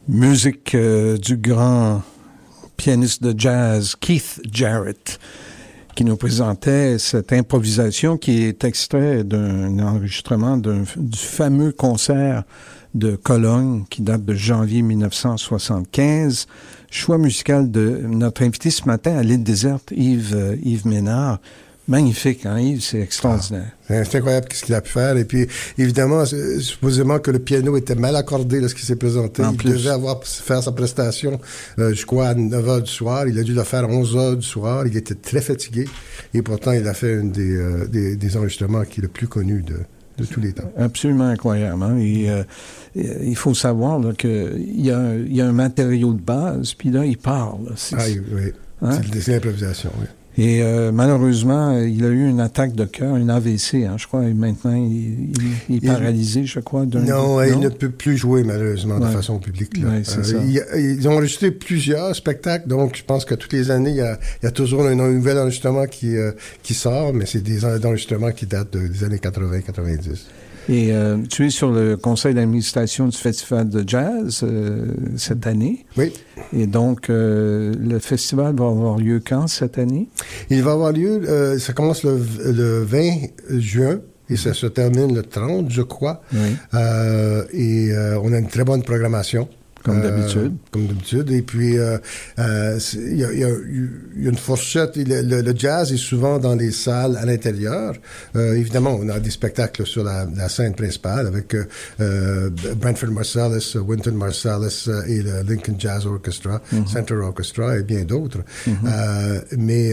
Musique du grand pianiste de jazz Keith Jarrett, qui nous présentait cette improvisation qui est extrait d'un enregistrement du fameux concert de Cologne qui date de janvier 1975. Choix musical de notre invité ce matin à l'île déserte, Yves Ménard. Magnifique, hein, Yves? C'est extraordinaire. C'est incroyable ce qu'il a pu faire. Et puis, évidemment, supposément que le piano était mal accordé lorsqu'il s'est présenté. Il devait faire sa prestation, je crois, à 9 heures du soir. Il a dû le faire à 11 heures du soir. Il était très fatigué. Et pourtant, il a fait un des enregistrements qui est le plus connu de tous les temps. Absolument incroyable. Hein? Et, il faut savoir qu'il y a un matériau de base, puis là, il parle. Oui. Hein? C'est l'improvisation, oui. Et malheureusement, il a eu une attaque de cœur, une AVC, hein, je crois, et maintenant, il est paralysé, je crois. Non, il ne peut plus jouer, malheureusement, de façon publique. Là. C'est ça. Ils ont enregistré plusieurs spectacles, donc je pense que toutes les années, il y a toujours un nouvel enregistrement qui sort, mais c'est des enregistrements qui datent des années 80-90. Et tu es sur le conseil d'administration du Festival de jazz cette année. Oui. Et donc, le festival va avoir lieu quand cette année? Il va avoir lieu, ça commence le 20 juin. Et ça se termine le 30, je crois. Oui. On a une très bonne programmation. Comme d'habitude. Comme d'habitude. Et puis, il y a une fourchette. Le jazz est souvent dans les salles à l'intérieur. Évidemment, on a des spectacles sur la scène principale avec Branford Marsalis, Wynton Marsalis et le Lincoln Jazz Orchestra, Center Orchestra et bien d'autres. Mais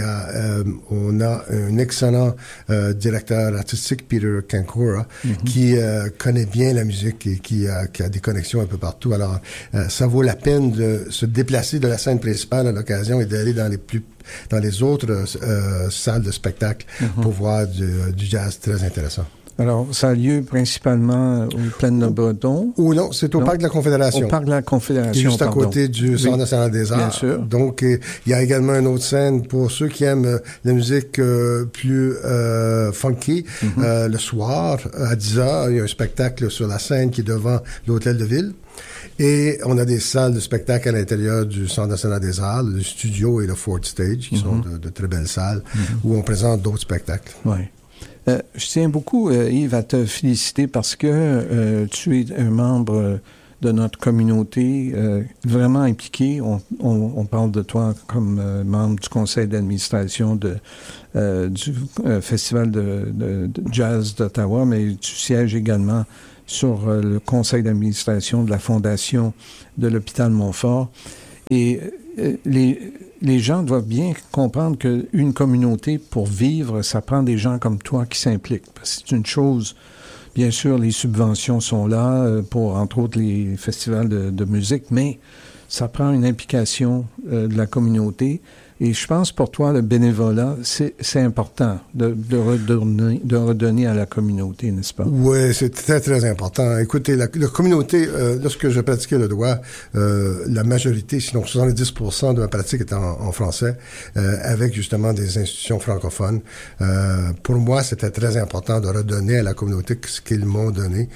on a un excellent directeur artistique, Peter Kankura, qui connaît bien la musique et qui a des connexions un peu partout. Alors, ça vaut la peine de se déplacer de la scène principale à l'occasion et d'aller dans les autres salles de spectacle pour voir du jazz très intéressant. Alors, ça a lieu principalement au Plaine-le-Breton? Ou non, c'est au Parc de la Confédération. Au Parc de la Confédération, juste à côté du Centre national des arts. Bien sûr. Donc, il y a également une autre scène pour ceux qui aiment la musique plus funky. Le soir, à 10 heures, il y a un spectacle sur la scène qui est devant l'Hôtel de Ville. Et on a des salles de spectacle à l'intérieur du Centre national des arts, le studio et le Ford Stage, qui sont de très belles salles, où on présente d'autres spectacles. Oui. Je tiens beaucoup, Yves, à te féliciter parce que tu es un membre de notre communauté vraiment impliqué. On parle de toi comme membre du conseil d'administration du Festival de jazz d'Ottawa, mais tu sièges également sur le conseil d'administration de la Fondation de l'Hôpital Montfort. Et les gens doivent bien comprendre qu'une communauté, pour vivre, ça prend des gens comme toi qui s'impliquent. Parce que c'est une chose, bien sûr, les subventions sont là pour, entre autres, les festivals de musique, mais ça prend une implication de la communauté. Et je pense pour toi, le bénévolat, c'est important de redonner à la communauté, n'est-ce pas? Oui, c'est très, très important. Écoutez, la communauté, lorsque je pratiquais le droit, la majorité, sinon 70% de ma pratique était en français, avec justement des institutions francophones. Pour moi, c'était très important de redonner à la communauté ce qu'ils m'ont donné.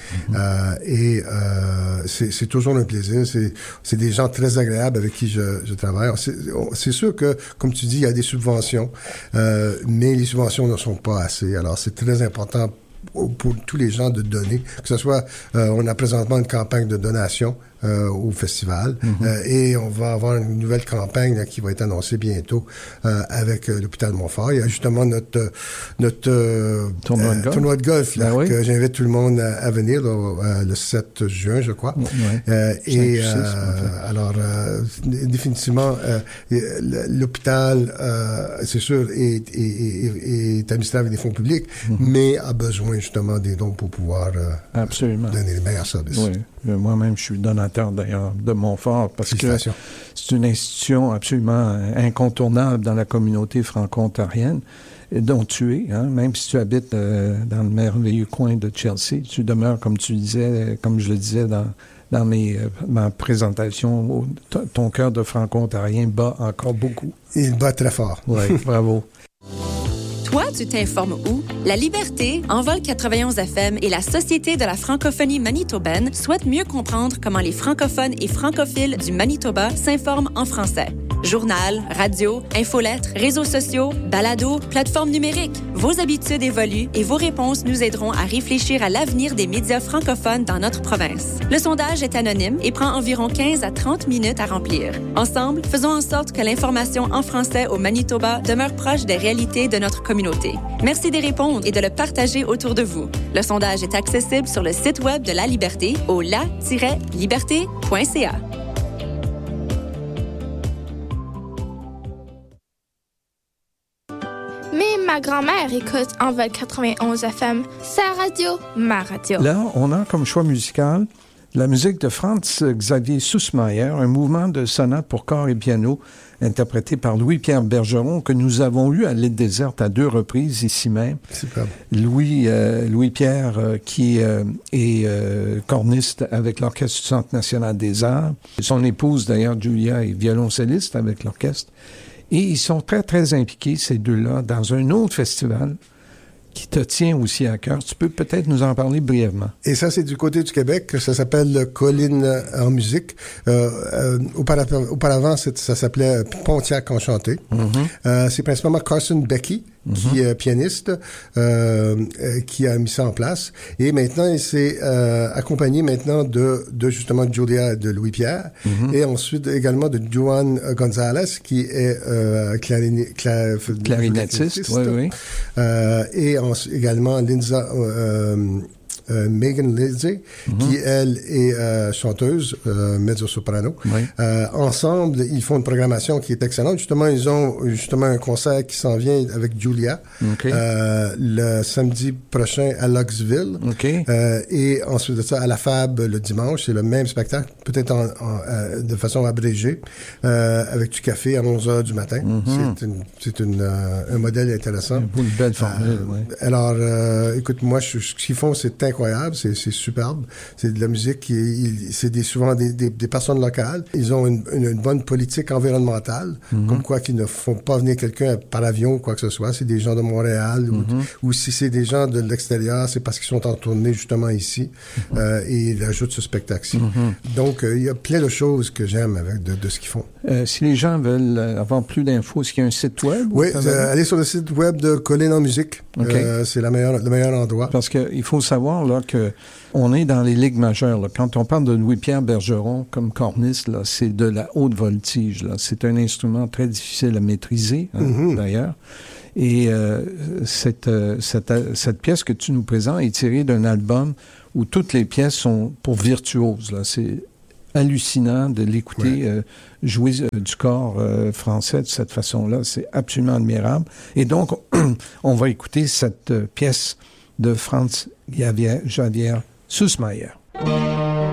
C'est toujours un plaisir. C'est des gens très agréables avec qui je travaille. C'est sûr que, comme tu dis, il y a des subventions, mais les subventions ne sont pas assez. Alors, c'est très important pour tous les gens de donner, que ce soit, on a présentement une campagne de donation au festival et on va avoir une nouvelle campagne là, qui va être annoncée bientôt avec l'hôpital Montfort. Il y a justement notre tournoi de golf là, que j'invite tout le monde à venir là, le 7 juin, je crois. Alors, définitivement, l'hôpital, c'est sûr, est administré avec des fonds publics, mais a besoin justement des dons pour pouvoir donner les meilleurs services. Oui. Moi-même, je suis donateur d'ailleurs de Montfort parce que c'est une institution absolument incontournable dans la communauté franco-ontarienne dont tu es, hein, même si tu habites dans le merveilleux coin de Chelsea, tu demeures, comme tu disais, comme je le disais dans ma présentation, ton cœur de franco-ontarien bat encore beaucoup. Il bat très fort. Oui, bravo. Toi, tu t'informes où? La Liberté, Envol 91 FM et la Société de la francophonie manitobaine souhaitent mieux comprendre comment les francophones et francophiles du Manitoba s'informent en français. Journal, radio, infolettres, réseaux sociaux, balados, plateformes numériques. Vos habitudes évoluent et vos réponses nous aideront à réfléchir à l'avenir des médias francophones dans notre province. Le sondage est anonyme et prend environ 15 à 30 minutes à remplir. Ensemble, faisons en sorte que l'information en français au Manitoba demeure proche des réalités de notre communauté. Merci d'y répondre et de le partager autour de vous. Le sondage est accessible sur le site web de La Liberté au la-liberté.ca. Mais ma grand-mère écoute Envol 91 FM. Sa radio, ma radio. Là, on a comme choix musical la musique de Franz Xavier Süssmayr, un mouvement de sonate pour corps et piano interprété par Louis-Pierre Bergeron que nous avons eu à l'île déserte à 2 reprises ici même. Super. Louis-Pierre qui est corniste avec l'Orchestre du Centre national des arts. Son épouse d'ailleurs, Julia, est violoncelliste avec l'orchestre. Et ils sont très, très impliqués, ces deux-là, dans un autre festival qui te tient aussi à cœur. Tu peux peut-être nous en parler brièvement. Et ça, c'est du côté du Québec. Ça s'appelle Colline en musique. Auparavant, ça s'appelait Pontiac Enchanté. Mm-hmm. C'est principalement Carson Becky, qui est pianiste, qui a mis ça en place. Et maintenant, il s'est accompagné maintenant de justement Julia de Louis-Pierre, et ensuite également de Juan Gonzalez, qui est clarinettiste. Oui. Et également Lindsay Megan Lindsay, qui, elle, est chanteuse, mezzo-soprano. Oui. Ensemble, ils font une programmation qui est excellente. Justement, ils ont un concert qui s'en vient avec Julia, le samedi prochain à Luxville. Et ensuite de ça, à la Fab, le dimanche. C'est le même spectacle, peut-être de façon abrégée, avec du café à 11h du matin. C'est un modèle intéressant. Une belle formule, oui. Alors, écoute, moi, ce qu'ils font, c'est incroyable, c'est superbe. C'est de la musique c'est souvent des personnes locales. Ils ont une bonne politique environnementale, comme quoi qu'ils ne font pas venir quelqu'un par avion ou quoi que ce soit. C'est des gens de Montréal ou si c'est des gens de l'extérieur, c'est parce qu'ils sont en tournée justement ici et ils ajoutent ce spectacle-ci. Donc, il y a plein de choses que j'aime de ce qu'ils font. Si les gens veulent avoir plus d'infos, est-ce qu'il y a un site web? Oui, allez sur le site web de Colline en musique. C'est le meilleur endroit. Parce qu'il faut savoir là que on est dans les ligues majeures. Là. Quand on parle de Louis-Pierre Bergeron comme corniste, là, c'est de la haute voltige. Là. C'est un instrument très difficile à maîtriser, d'ailleurs. Et cette pièce que tu nous présentes est tirée d'un album où toutes les pièces sont pour virtuoses. Là. C'est hallucinant de l'écouter jouer du corps français de cette façon-là. C'est absolument admirable. Et donc, on va écouter cette pièce de Franz Xavier Süssmayr.